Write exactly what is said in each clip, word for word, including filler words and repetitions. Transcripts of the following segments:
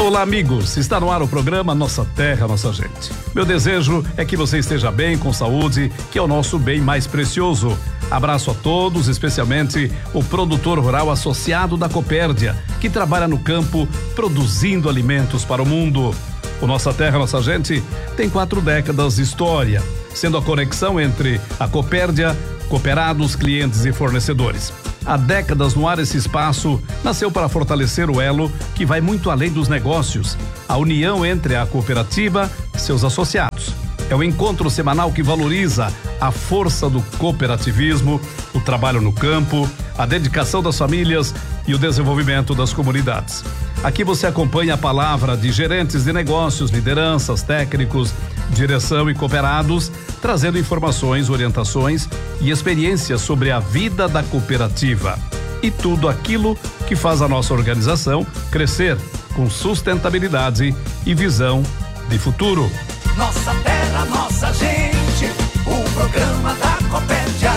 Olá, amigos, está no ar o programa Nossa Terra, Nossa Gente. Meu desejo é que você esteja bem, com saúde, que é o nosso bem mais precioso. Abraço a todos, especialmente o produtor rural associado da Copérdia, que trabalha no campo produzindo alimentos para o mundo. O Nossa Terra, Nossa Gente tem quatro décadas de história, sendo a conexão entre a Copérdia, cooperados, clientes e fornecedores. Há décadas no ar, esse espaço nasceu para fortalecer o elo que vai muito além dos negócios, a união entre a cooperativa e seus associados. É um encontro semanal que valoriza a força do cooperativismo, o trabalho no campo, a dedicação das famílias e o desenvolvimento das comunidades. Aqui você acompanha a palavra de gerentes de negócios, lideranças, técnicos, direção e cooperados, trazendo informações, orientações e experiências sobre a vida da cooperativa e tudo aquilo que faz a nossa organização crescer com sustentabilidade e visão de futuro. Nossa terra, nossa gente, o programa da Copérdia.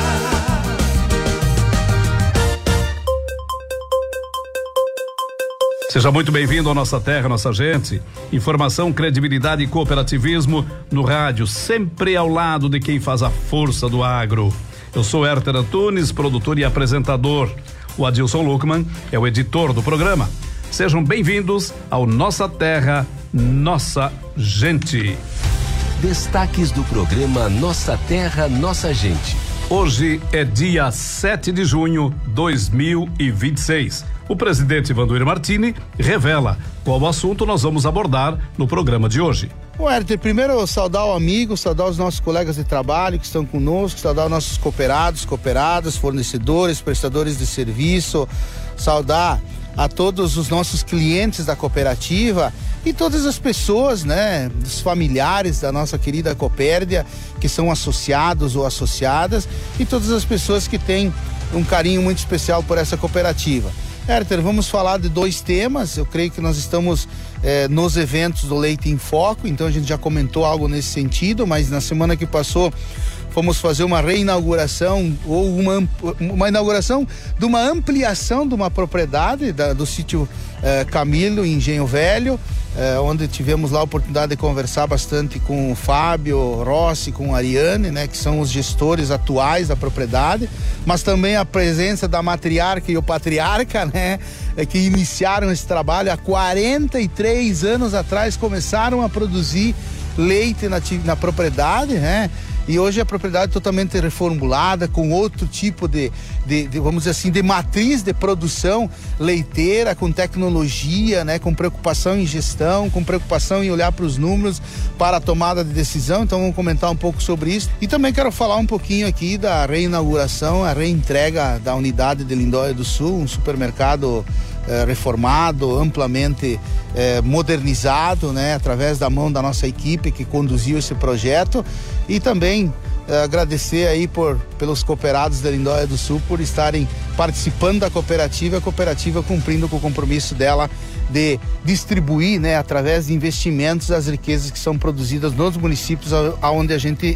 Seja muito bem-vindo à Nossa Terra, Nossa Gente. Informação, credibilidade e cooperativismo no rádio, sempre ao lado de quem faz a força do agro. Eu sou Hérter Antunes, produtor e apresentador. O Adilson Luckman é o editor do programa. Sejam bem-vindos ao Nossa Terra, Nossa Gente. Destaques do programa Nossa Terra, Nossa Gente. Hoje é dia sete de junho de dois mil e vinte e seis. O presidente Vanduírio Martini revela qual assunto nós vamos abordar no programa de hoje. Bom, Hérter, primeiro saudar o amigo, saudar os nossos colegas de trabalho que estão conosco, saudar os nossos cooperados, cooperadas, fornecedores, prestadores de serviço, saudar a todos os nossos clientes da cooperativa e todas as pessoas, né, os familiares da nossa querida Copérdia, que são associados ou associadas, e todas as pessoas que têm um carinho muito especial por essa cooperativa. Hérter, vamos falar de dois temas. Eu creio que nós estamos eh, nos eventos do Leite em Foco, então a gente já comentou algo nesse sentido, mas na semana que passou fomos fazer uma reinauguração ou uma, uma inauguração de uma ampliação de uma propriedade da, do sítio eh, Camilo, em Engenho Velho, eh, onde tivemos lá a oportunidade de conversar bastante com o Fábio Rossi, com a Ariane, né, que são os gestores atuais da propriedade, mas também a presença da matriarca e o patriarca, né, eh, que iniciaram esse trabalho há quarenta e três anos atrás, começaram a produzir leite na, na propriedade, né? E hoje a propriedade é totalmente reformulada, com outro tipo de, de, de, vamos dizer assim, de matriz de produção leiteira, com tecnologia, né? Com preocupação em gestão, com preocupação em olhar para os números, para a tomada de decisão. Então vamos comentar um pouco sobre isso. E também quero falar um pouquinho aqui da reinauguração, a reentrega da unidade de Lindóia do Sul, um supermercado eh, reformado, amplamente eh, modernizado, né? Através da mão da nossa equipe que conduziu esse projeto. E também eh, agradecer aí por, pelos cooperados da Lindóia do Sul por estarem participando da cooperativa, a cooperativa cumprindo com o compromisso dela de distribuir, né, através de investimentos, as riquezas que são produzidas nos municípios onde a gente